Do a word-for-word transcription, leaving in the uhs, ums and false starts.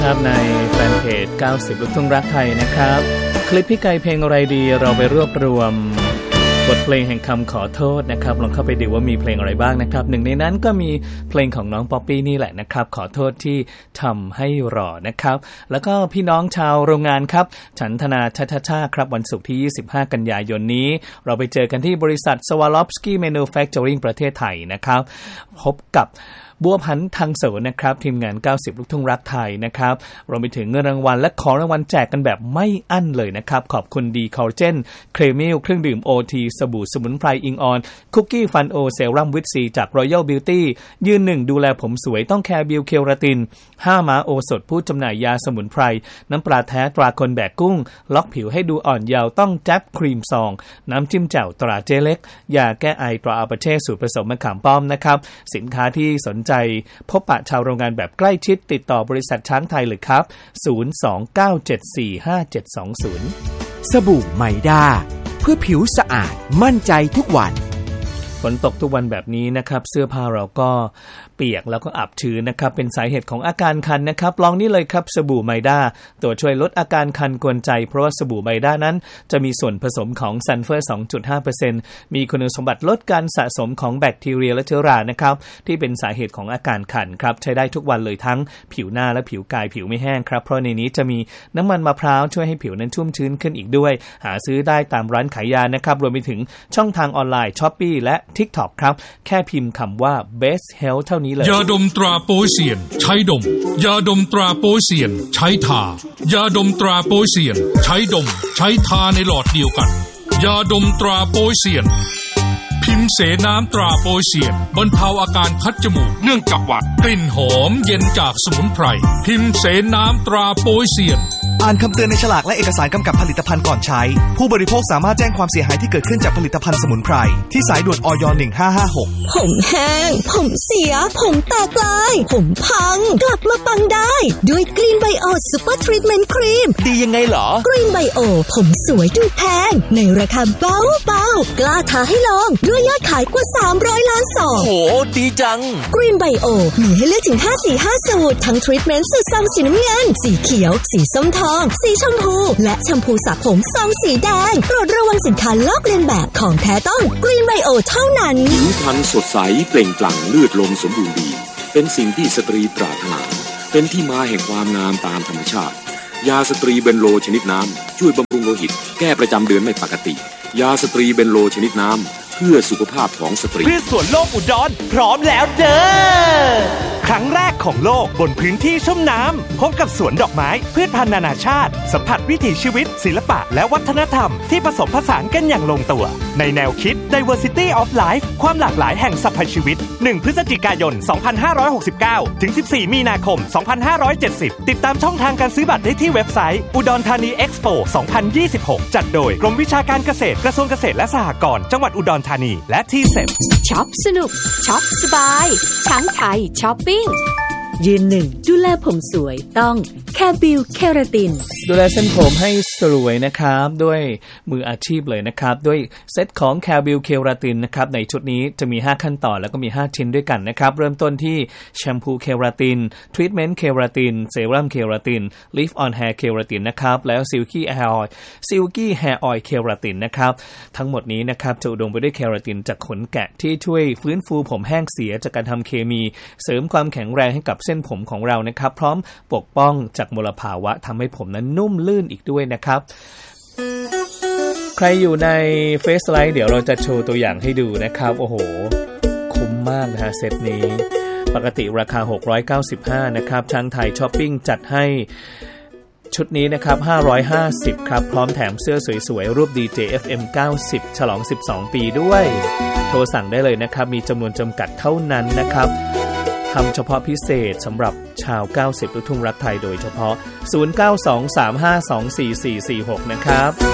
ครับในแฟนเพจเก้าสิบลูกทุ่งรักไทยนะครับคลิปพี่ไก่เพลงอะไรดีเราไปรวบรวมบทเพลงแห่งคำขอโทษนะครับลองเข้าไปดูว่ามีเพลงอะไรบ้างนะครับหนึ่งในนั้นก็มีเพลงของน้องป๊อปปี้นี่แหละนะครับขอโทษที่ทำให้รอนะครับแล้วก็พี่น้องชาวโรงงานครับฉันธนาชาชาชาครับวันศุกร์ที่ยี่สิบห้ากันยายนนี้เราไปเจอกันที่บริษัท Swarovski Manufacturing ประเทศไทยนะครับพบกับบัวพันธ์ทางเสวนะครับทีมงานเก้าสิบลูกทุ่งรักไทยนะครับรวมไปถึงเงินรางวัลและของรางวัลแจกกันแบบไม่อั้นเลยนะครับขอบคุณดีคอลลาเจนเครมิลเครื่องดื่ม โอ ที สบู่สมุนไพรอิงออนคุกกี้ฟันโอเซรั่มวิตซีจาก Royal Beauty ยืนหนึ่งดูแลผมสวยต้องแคร์บิวเคราตินห้าม้าโอสถผู้จำหน่ายยาสมุนไพรน้ำปลาแท้ตราคนแบกกุ้งล็อกผิวให้ดูอ่อนเยาว์ต้องแจ๊บครีมซองน้ำจิ้มแจ่วตราเจเล็กยาแก้ไอตราอาปาเช่สูตรผสมมะขามป้อมนะครับสินค้าที่สนใจพบปะชาวโรงงานแบบใกล้ชิดติดต่อบริษัทช้างไทยเลยครับศูนย์ สอง เก้า เจ็ด สี่ ห้า เจ็ด สอง ศูนย์สบู่ไมด้าเพื่อผิวสะอาดมั่นใจทุกวันฝนตกทุกวันแบบนี้นะครับเสื้อผ้าเราก็เปียกแล้วก็อับชื้นนะครับเป็นสาเหตุของอาการคันนะครับลองนี่เลยครับสบู่ไมด้าตัวช่วยลดอาการคันกวนใจเพราะว่าสบู่ไมด้านั้นจะมีส่วนผสมของซัลเฟอร์ สองจุดห้าเปอร์เซ็นต์ มีคุณสมบัติลดการสะสมของแบคทีเรียและเชื้อรานะครับที่เป็นสาเหตุของอาการคันครับใช้ได้ทุกวันเลยทั้งผิวหน้าและผิวกายผิวไม่แห้งครับเพราะในนี้จะมีน้ำมันมะพร้าวช่วยให้ผิวนั้นชุ่มชื้นขึ้นอีกด้วยหาซื้อได้ตามร้านขายยานะครับรวมไปถึงช่องทางออนไลน์ Shopee และ TikTok ครับแค่พิมพ์คำว่า Best Health เท่านี้เลยยาดมตราโปเซียนใช้ดมยาดมตราโปเซียนใช้ทายาดมตราโปเซียนใช้ดมใช้ทาในหลอดเดียวกันยาดมตราโปเซียนพิมพ์เสน้ำตราโปเซียนบรรเทาอาการคัดจมูกเนื่องจากหวัดกลิ่นหอมเย็นจากสมุนไพรพิมพ์เสน้ำตราโปเซียนอ่านคำเตือนในฉลากและเอกสารกำกับผลิตภัณฑ์ก่อนใช้ผู้บริโภคสามารถแจ้งความเสียหายที่เกิดขึ้นจากผลิตภัณฑ์สมุนไพรที่สายด่วนอย หนึ่งห้าห้าหกผมแห้งผมเสียผมแตกลายผมพังกลับมาปังได้ด้วยกรีนไบโอซุปเปอร์ทรีทเมนต์ครีมดียังไงเหรอกรีนไบโอผมสวยดูแพงในราคาเบาเบากล้าท้าให้ลองด้วยยอดขายกว่าสามร้อยล้านซองโหดีจังกรีนไบโอมีให้เลือกถึงห้าสี ห้าสูตรทั้งทรีทเมนต์สูตรซองสีน้ำเงินสีเขียวสีส้มทองสีชมพูและแชมพูสระผมซองสีแดงโปรดระวังสินค้าลอกเลียนแบบของแท้ต้องกรีนไบโอเท่านั้นผิวพรรณสดใสเปล่งปลั่งเลือดลมสมบูรณ์ดีเป็นสิ่งที่สตรีปรารถนาเป็นที่มาแห่งความงามตามธรรมชาติยาสตรีเบนโลชนิดน้ำช่วยบำรุงโลหิตแก้ประจำเดือนไม่ปกติยาสตรีเบนโลชนิดน้ำเพื่อสุขภาพของสตรีพืชสวนโลกอุดรพร้อมแล้วเด้อครั้งแรกของโลกบนพื้นที่ชุ่มน้ำพบกับสวนดอกไม้พืชพันธุ์นานาชาติสัมผัสวิถีชีวิตศิลปะและวัฒนธรรมที่ผสมผสานกันอย่างลงตัวในแนวคิด Diversity of Life ความหลากหลายแห่งสรรพชีวิตหนึ่งพฤศจิกายนสองพันห้าร้อยหกสิบเก้าถึงสิบสี่มีนาคมสองพันห้าร้อยเจ็ดสิบติดตามช่องทางการซื้อบัตรได้ที่เว็บไซต์อุดรธานีเอ็กซ์โปสองพันยี่สิบหกจัดโดยกรมวิชาการเกษตรกระทรวงเกษตรและสหกรณ์จังหวัดอุดรธานีและที่เซ็ปช็อปสนุกช็อปสบายช้างไทยช้อปปิ้งยืนหนึ่งดูแลผมสวยต้องแคบิลเคราตินดูแลเส้นผมให้สวยนะครับด้วยมืออาชีพเลยนะครับด้วยเซตของแคบิลเคราตินนะครับในชุดนี้จะมีห้าขั้นตอนแล้วก็มีห้าชิ้นด้วยกันนะครับเริ่มต้นที่แชมพูเคราตินทรีทเมนต์เคราตินเซรั่มเคราตินลิฟต์ออนแฮร์เคราตินนะครับแล้วซิลกี้แฮร์ออยล์ซิลกี้แฮร์ออยล์เคราตินนะครับทั้งหมดนี้นะครับจะอุดมไปด้วยเคราตินจากขนแกะที่ช่วยฟื้นฟูผมแห้งเสียจากการทำเคมีเสริมความแข็งแรงให้กับเส้นผมของเรานะครับพร้อมปกป้องจากมลภาวะทำให้ผมนั้นนุ่มลื่นอีกด้วยนะครับใครอยู่ในเฟซไลฟ์เดี๋ยวเราจะโชว์ตัวอย่างให้ดูนะครับโอ้โหคุ้มมากนะฮะเซตนี้ปกติราคาหกร้อยเก้าสิบห้านะครับทางไทยช้อปปิ้งจัดให้ชุดนี้นะครับห้าร้อยห้าสิบครับพร้อมแถมเสื้อสวยๆรูป ดี เจ เอฟ เอ็ม เก้าสิบฉลองสิบสองปีด้วยโทรสั่งได้เลยนะครับมีจำนวนจำกัดเท่านั้นนะครับทำเฉพาะพิเศษสำหรับชาวเก้าสิบลูกทุ่งรักไทยโดยเฉพาะศูนย์ เก้า สอง สาม ห้า สอง สี่ สี่ สี่ หกนะครับ